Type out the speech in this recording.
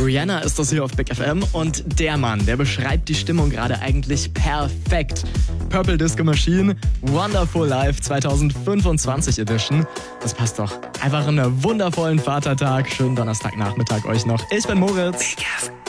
Rihanna ist das hier auf Big FM und der Mann, der beschreibt die Stimmung gerade eigentlich perfekt. Purple Disco Machine, Wonderful Life 2025 Edition. Das passt doch. Einfach einen wundervollen Vatertag. Schönen Donnerstagnachmittag euch noch. Ich bin Moritz. Big FM.